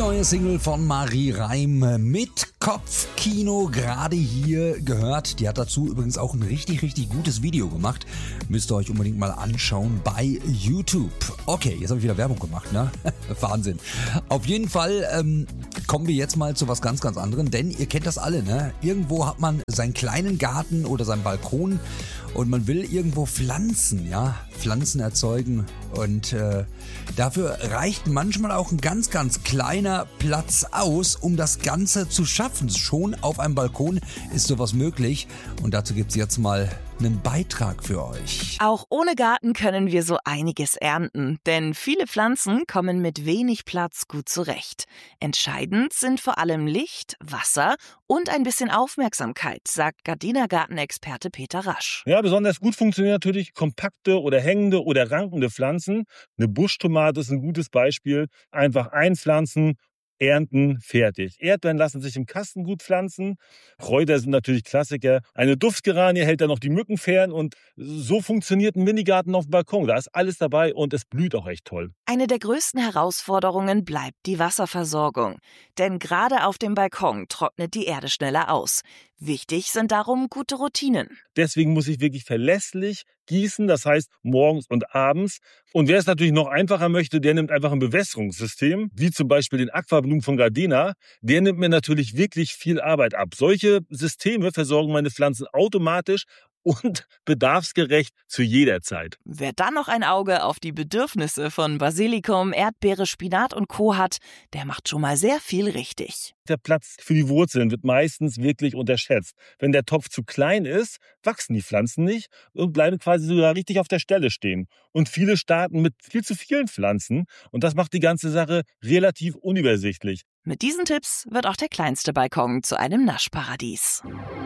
neue Single von Marie Reim mit Kopfkino gerade hier gehört. Die hat dazu übrigens auch ein richtig gutes Video gemacht. Müsst ihr euch unbedingt mal anschauen bei YouTube. Okay, jetzt habe ich wieder Werbung gemacht, ne? Wahnsinn. Auf jeden Fall kommen wir jetzt mal zu was ganz anderem, denn ihr kennt das alle, ne? Irgendwo hat man seinen kleinen Garten oder seinen Balkon und man will irgendwo Pflanzen, ja? Pflanzen erzeugen und dafür reicht manchmal auch ein ganz kleiner Platz aus, um das Ganze zu schaffen. Schon auf einem Balkon ist sowas möglich und dazu gibt's jetzt mal einen Beitrag für euch. Auch ohne Garten können wir so einiges ernten, denn viele Pflanzen kommen mit wenig Platz gut zurecht. Entscheidend sind vor allem Licht, Wasser und ein bisschen Aufmerksamkeit, sagt Gardiner Gartenexperte Peter Rasch. Ja, besonders gut funktionieren natürlich kompakte oder hängende oder rankende Pflanzen. Eine Buschtomate ist ein gutes Beispiel. Einfach einpflanzen, ernten, fertig. Erdbeeren lassen sich im Kasten gut pflanzen. Kräuter sind natürlich Klassiker. Eine Duftgeranie hält dann noch die Mücken fern und so funktioniert ein Minigarten auf dem Balkon. Da ist alles dabei und es blüht auch echt toll. Eine der größten Herausforderungen bleibt die Wasserversorgung. Denn gerade auf dem Balkon trocknet die Erde schneller aus. Wichtig sind darum gute Routinen. Deswegen muss ich wirklich verlässlich gießen, das heißt morgens und abends. Und wer es natürlich noch einfacher möchte, der nimmt einfach ein Bewässerungssystem, wie zum Beispiel den Aquablum von Gardena. Der nimmt mir natürlich wirklich viel Arbeit ab. Solche Systeme versorgen meine Pflanzen automatisch und bedarfsgerecht zu jeder Zeit. Wer dann noch ein Auge auf die Bedürfnisse von Basilikum, Erdbeere, Spinat und Co. hat, der macht schon mal sehr viel richtig. Der Platz für die Wurzeln wird meistens wirklich unterschätzt. Wenn der Topf zu klein ist, wachsen die Pflanzen nicht und bleiben quasi sogar richtig auf der Stelle stehen. Und viele starten mit viel zu vielen Pflanzen und das macht die ganze Sache relativ unübersichtlich. Mit diesen Tipps wird auch der kleinste Balkon zu einem Naschparadies.